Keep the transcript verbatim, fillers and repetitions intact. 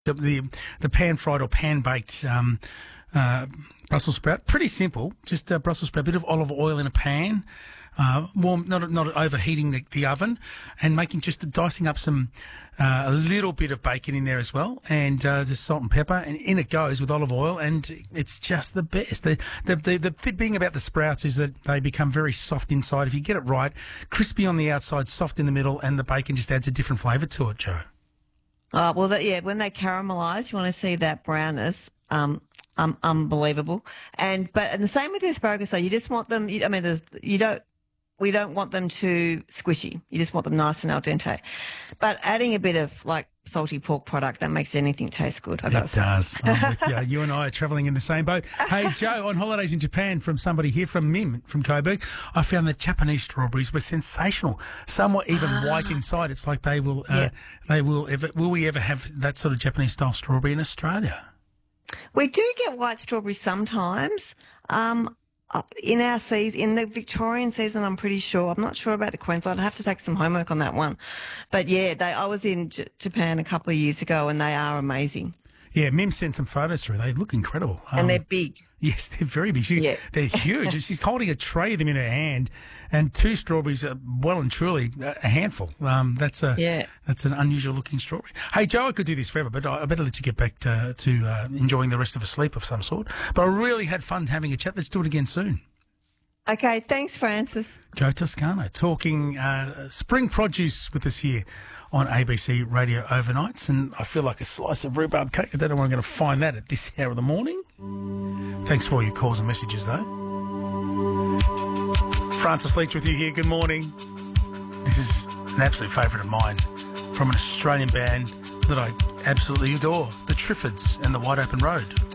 The the, the pan-fried or pan-baked um, uh, Brussels sprout, pretty simple. Just uh, Brussels sprout, a bit of olive oil in a pan, uh, warm, not not overheating the, the oven, and making just dicing up some uh, a little bit of bacon in there as well, and uh, just salt and pepper, and in it goes with olive oil, and it's just the best. The the the, the thing about the sprouts is that they become very soft inside. If you get it right, crispy on the outside, soft in the middle, and the bacon just adds a different flavour to it, Joe. Oh, well, that, yeah, when they caramelise, you want to see that brownness. Um, um, unbelievable. And but and the same with the asparagus, though. You just want them. You, I mean, there's, you don't. We don't want them too squishy. You just want them nice and al dente. But adding a bit of like salty pork product, that makes anything taste good. I've got It to say. does. I'm with you. You and I are travelling in the same boat. Hey, Joe, on holidays in Japan from somebody here from Mim from Coburg, I found that Japanese strawberries were sensational. Some were even Ah. white inside. It's like they will. Uh, Yeah. They will ever. Will we ever have that sort of Japanese style strawberry in Australia? We do get white strawberries sometimes. Um, uh, in our season, in the Victorian season, I'm pretty sure. I'm not sure about the Queensland. I have to take some homework on that one. But yeah, they. I was in J- Japan a couple of years ago, and they are amazing. Yeah, Mim sent some photos through. They look incredible. And Um, they're big. Yes, they're very big. She, Yeah. They're huge. And she's holding a tray of them in her hand, and two strawberries are well and truly a handful. Um, that's a Yeah. that's an unusual looking strawberry. Hey, Joe, I could do this forever, but I, I better let you get back to, to uh, enjoying the rest of a sleep of some sort. But I really had fun having a chat. Let's do it again soon. Okay, thanks, Francis. Joe Toscano talking uh, spring produce with us here on A B C Radio Overnights, and I feel like a slice of rhubarb cake. I don't know where I'm going to find that at this hour of the morning. Thanks for all your calls and messages, though. Francis Leach with you here. Good morning. This is an absolute favourite of mine from an Australian band that I absolutely adore, the Triffids and the Wide Open Road.